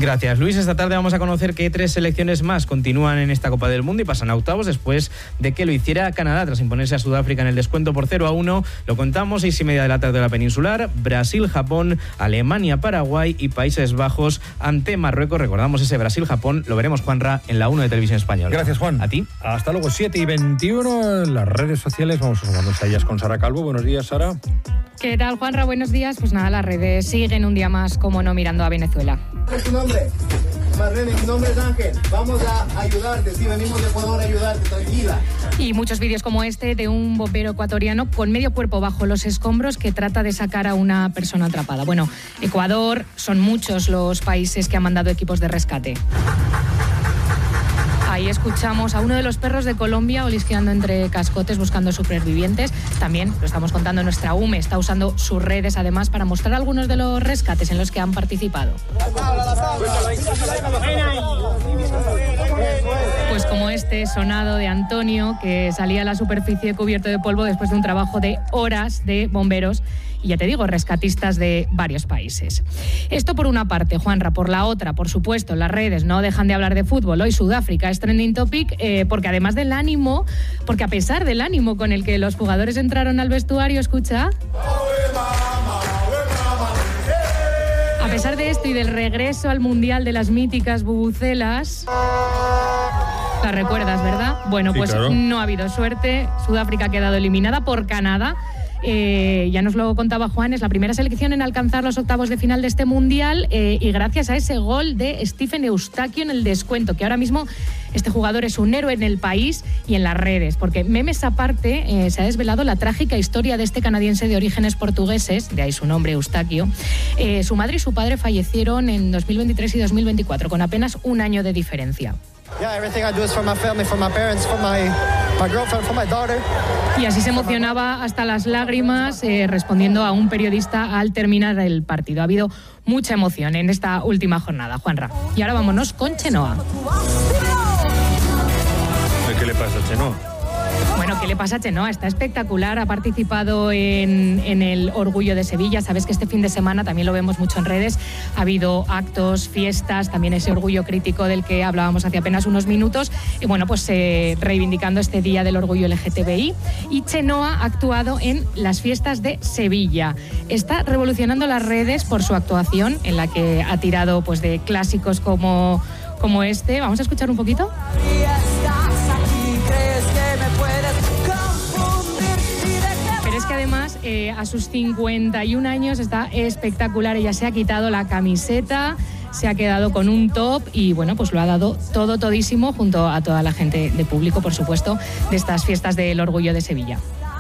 Gracias, Luis. Esta tarde vamos a conocer que 3 selecciones más continúan en esta Copa del Mundo y pasan a octavos después de que lo hiciera Canadá tras imponerse a Sudáfrica en el descuento por 0-1. Lo contamos, 6:30 de la tarde de la peninsular. Brasil, Japón, Alemania, Paraguay y Países Bajos ante Marruecos. Recordamos ese Brasil-Japón. Lo veremos, Juanra, en la 1 de Televisión Española. Gracias, Juan. A ti. Hasta luego, 7:21 en las redes sociales. Vamos a sumarnos a ellas con Sara Calvo. Buenos días, Sara. ¿Qué tal, Juanra? Buenos días. Pues nada, las redes siguen un día más, como no, mirando a Venezuela. ¿Cuál es tu nombre? Marlene, mi nombre es Ángel. Vamos a ayudarte, sí, venimos de Ecuador a ayudarte, tranquila. Y muchos vídeos como este de un bombero ecuatoriano con medio cuerpo bajo los escombros que trata de sacar a una persona atrapada. Bueno, Ecuador, son muchos los países que han mandado equipos de rescate. Ahí escuchamos a uno de los perros de Colombia olisqueando entre cascotes buscando supervivientes. También lo estamos contando, nuestra UME está usando sus redes además para mostrar algunos de los rescates en los que han participado. Pues como este sonado de Antonio, que salía a la superficie cubierto de polvo después de un trabajo de horas de bomberos y, ya te digo, rescatistas de varios países. Esto por una parte, Juanra. Por la otra, por supuesto, las redes no dejan de hablar de fútbol. Hoy Sudáfrica es trending topic porque además del ánimo, porque a pesar del ánimo con el que los jugadores entraron al vestuario, escucha... A pesar de esto y del regreso al Mundial de las míticas bubucelas... ¿La recuerdas, verdad? Bueno, pues sí, claro. No ha habido suerte. Sudáfrica ha quedado eliminada por Canadá. Ya nos lo contaba Juan, es la primera selección en alcanzar los octavos de final de este Mundial y gracias a ese gol de Stephen Eustaquio en el descuento, que ahora mismo este jugador es un héroe en el país y en las redes, porque memes aparte se ha desvelado la trágica historia de este canadiense de orígenes portugueses, de ahí su nombre, Eustaquio. Su madre y su padre fallecieron en 2023 y 2024, con apenas un año de diferencia. Yeah, everything I do is for my family, for my parents, for my girlfriend, for my daughter. Y así se emocionaba hasta las lágrimas respondiendo a un periodista al terminar el partido. Ha habido mucha emoción en esta última jornada, Juanra. Y ahora vámonos con Chenoa. ¿Qué le pasa a Chenoa? Bueno, ¿qué le pasa a Chenoa? Está espectacular, ha participado en el Orgullo de Sevilla. Sabes que este fin de semana, también lo vemos mucho en redes, ha habido actos, fiestas, también ese orgullo crítico del que hablábamos hace apenas unos minutos. Y bueno, pues reivindicando este Día del Orgullo LGTBI. Y Chenoa ha actuado en las fiestas de Sevilla. Está revolucionando las redes por su actuación, en la que ha tirado pues de clásicos como este. Vamos a escuchar un poquito. Pero es que además a sus 51 años está espectacular. Ella se ha quitado la camiseta, se ha quedado con un top y bueno, pues lo ha dado todísimo junto a toda la gente de público, por supuesto, de estas fiestas del Orgullo de Sevilla.